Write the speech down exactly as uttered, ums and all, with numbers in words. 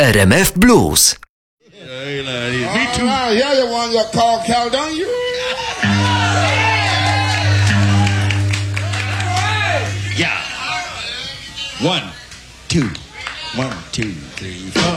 R M F Blues. Me too. Yeah, you want your call Cal, don't you? Yeah. One, two, one, two, three, four.